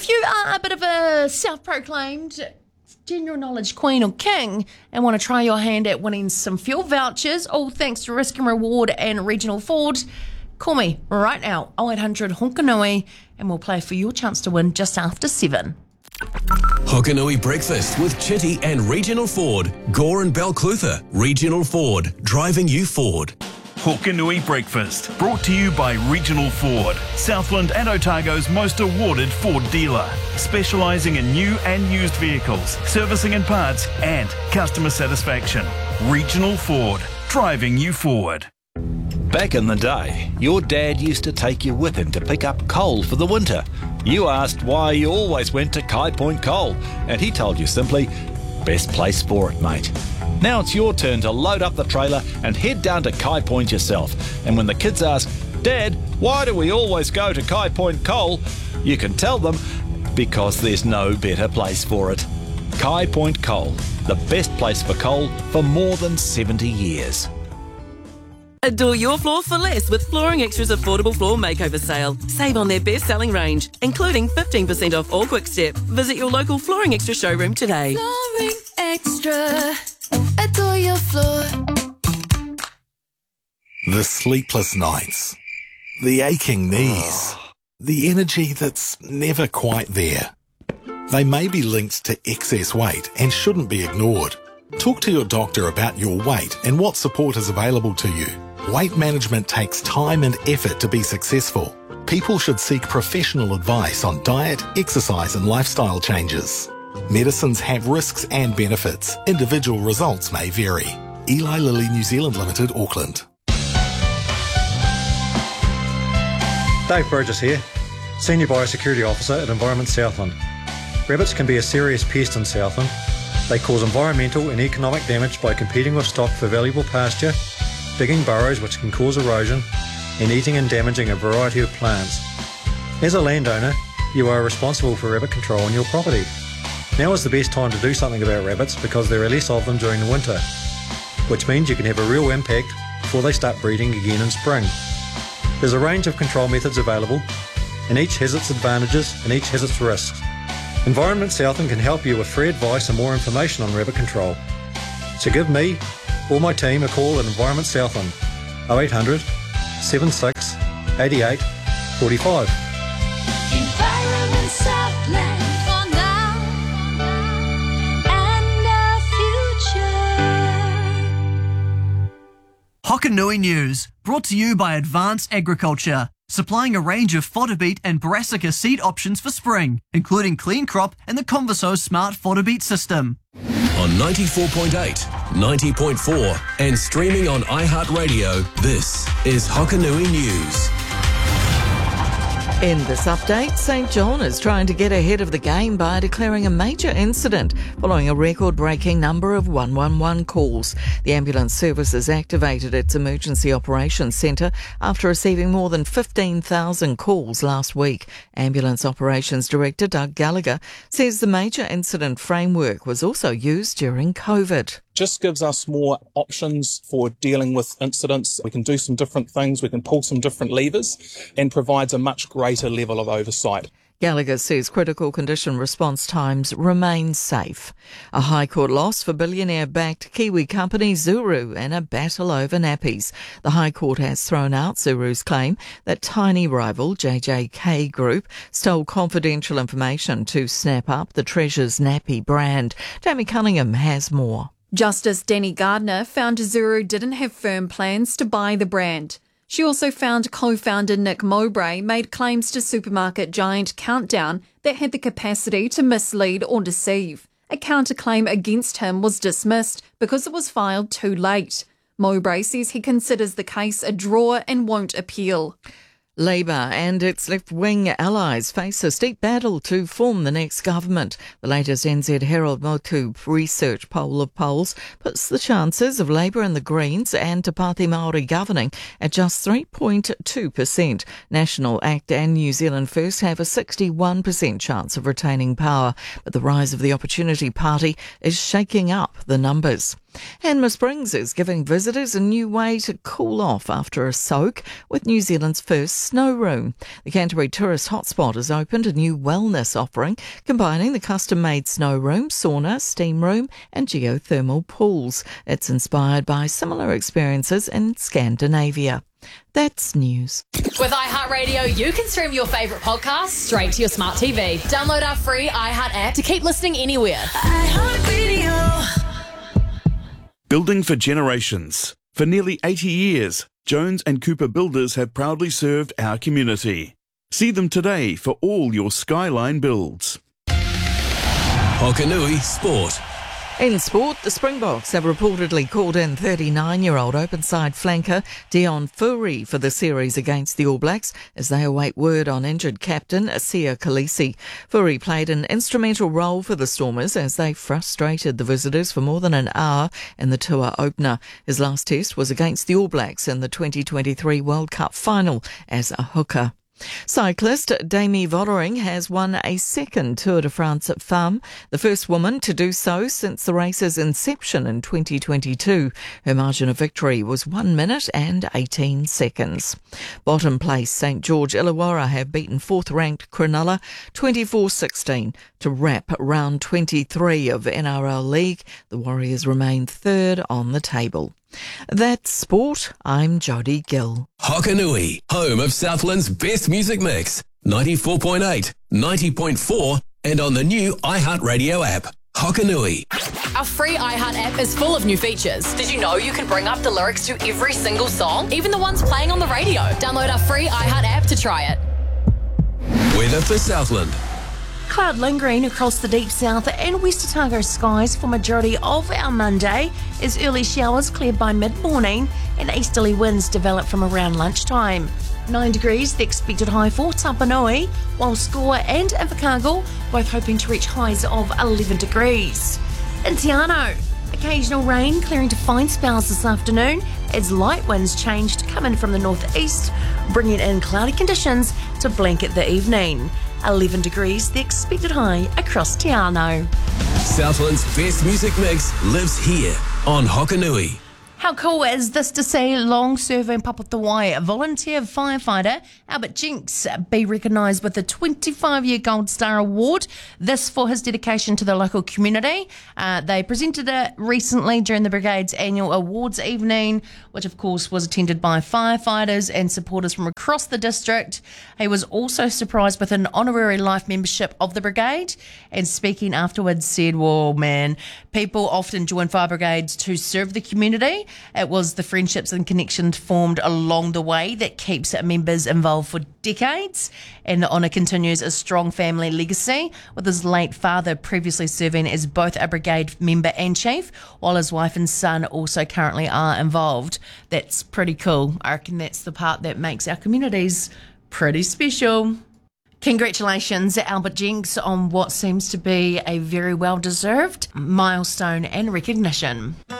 If you are a bit of a self-proclaimed general knowledge queen or king and want to try your hand at winning some fuel vouchers, all thanks to Risk and Reward and Regional Ford, call me right now, 0800 Honkanui, and we'll play for your chance to win just after 7. Hokanui Breakfast with Chitty and Regional Ford. Gore and Balclutha. Regional Ford. Driving you forward. Hokanui Breakfast, brought to you by Regional Ford, Southland and Otago's most awarded Ford dealer, specialising in new and used vehicles, servicing and parts, and customer satisfaction. Regional Ford, driving you forward. Back in the day, your dad used to take you with him to pick up coal for the winter. You asked why you always went to Kai Point Coal, and he told you simply, best place for it, mate. Now it's your turn to load up the trailer and head down to Kai Point yourself. And when the kids ask, Dad, why do we always go to Kai Point Coal? You can tell them, because there's no better place for it. Kai Point Coal, the best place for coal for more than 70 years. Adore your floor for less with Flooring Extra's affordable floor makeover sale. Save on their best-selling range, including 15% off all Quick Step. Visit your local Flooring Extra showroom today. Flooring Extra. Adore your floor. The sleepless nights, the aching knees, the energy that's never quite there. They may be linked to excess weight and shouldn't be ignored. Talk to your doctor about your weight and what support is available to you. Weight management takes time and effort to be successful. People should seek professional advice on diet, exercise and lifestyle changes. Medicines have risks and benefits. Individual results may vary. Eli Lilly New Zealand Limited, Auckland. Dave Burgess here, Senior Biosecurity Officer at Environment Southland. Rabbits can be a serious pest in Southland. They cause environmental and economic damage by competing with stock for valuable pasture, digging burrows which can cause erosion, and eating and damaging a variety of plants. As a landowner, you are responsible for rabbit control on your property. Now is the best time to do something about rabbits because there are less of them during the winter, which means you can have a real impact before they start breeding again in spring. There's a range of control methods available, and each has its advantages and each has its risks. Environment Southland can help you with free advice and more information on rabbit control. So give me or my team a call at Environment Southland, 0800 76 88 45. Environment Southland for now and the future. Hokanui News, brought to you by Advanced Agriculture, supplying a range of fodder beet and brassica seed options for spring, including Clean Crop and the Converso Smart Fodder Beet System. On 94.8, 90.4 and streaming on iHeartRadio, this is Hokanui News. In this update, St John is trying to get ahead of the game by declaring a major incident following a record-breaking number of 111 calls. The ambulance service has activated its emergency operations centre after receiving more than 15,000 calls last week. Ambulance Operations Director Doug Gallagher says the major incident framework was also used during COVID. Just gives us more options for dealing with incidents. We can do some different things, we can pull some different levers, and provides a much greater level of oversight. Gallagher says critical condition response times remain safe. A High Court loss for billionaire-backed Kiwi company Zuru and a battle over nappies. The High Court has thrown out Zuru's claim that tiny rival JJK Group stole confidential information to snap up the Treasures nappy brand. Jamie Cunningham has more. Justice Danny Gardner found Zuru didn't have firm plans to buy the brand. She also found co-founder Nick Mowbray made claims to supermarket giant Countdown that had the capacity to mislead or deceive. A counterclaim against him was dismissed because it was filed too late. Mowbray says he considers the case a draw and won't appeal. Labour and its left-wing allies face a steep battle to form the next government. The latest NZ Herald Motu research poll of polls puts the chances of Labour and the Greens and Te Pāti Māori governing at just 3.2%. National Act and New Zealand First have a 61% chance of retaining power, but the rise of the Opportunity Party is shaking up the numbers. Hanmer Springs is giving visitors a new way to cool off after a soak with New Zealand's first snow room. The Canterbury tourist hotspot has opened a new wellness offering combining the custom-made snow room, sauna, steam room and geothermal pools. It's inspired by similar experiences in Scandinavia. That's news. With iHeartRadio, you can stream your favourite podcasts straight to your smart TV. Download our free iHeart app to keep listening anywhere. iHeartRadio. Building for generations. For nearly 80 years, Jones and Cooper Builders have proudly served our community. See them today for all your Skyline builds. Hokanui Sport. In sport, the Springboks have reportedly called in 39-year-old open-side flanker Dion Fourie for the series against the All Blacks as they await word on injured captain Siya Kolisi. Fourie played an instrumental role for the Stormers as they frustrated the visitors for more than an hour in the tour opener. His last test was against the All Blacks in the 2023 World Cup final as a hooker. Cyclist Demi Vollering has won a second Tour de France Femmes, the first woman to do so since the race's inception in 2022. Her margin of victory was 1 minute and 18 seconds. Bottom place St George Illawarra have beaten fourth-ranked Cronulla 24-16 to wrap round 23 of NRL League. The Warriors remain third on the table. That's sport. I'm Jodie Gill. Hokanui, home of Southland's best music mix. 94.8, 90.4 and on the new iHeartRadio app. Hokanui. Our free iHeart app is full of new features. Did you know you can bring up the lyrics to every single song, even the ones playing on the radio? Download our free iHeart app to try it. Weather for Southland. Cloud lingering across the deep south and West Otago skies for majority of our Monday as early showers cleared by mid-morning and easterly winds develop from around lunchtime. 9 degrees the expected high for Tapanui, while Score and Invercargill both hoping to reach highs of 11 degrees. In Te Anau, occasional rain clearing to fine spells this afternoon as light winds change to come in from the northeast, bringing in cloudy conditions to blanket the evening. 11 degrees the expected high across Te Anau. Southland's best music mix lives here on Hokanui. How cool is this to see long-serving Papatawai volunteer firefighter Albert Jenks be recognised with the 25-year Gold Star Award, this for his dedication to the local community. They presented it recently during the Brigade's annual awards evening, which of course was attended by firefighters and supporters from across the district. He was also surprised with an honorary life membership of the Brigade, and speaking afterwards said, well, man, people often join fire brigades to serve the community. It was the friendships and connections formed along the way that keeps members involved for decades, and the honour continues a strong family legacy, with his late father previously serving as both a brigade member and chief, while his wife and son also currently are involved. That's pretty cool. I reckon that's the part that makes our communities pretty special. Congratulations, Albert Jenks, on what seems to be a very well-deserved milestone and recognition.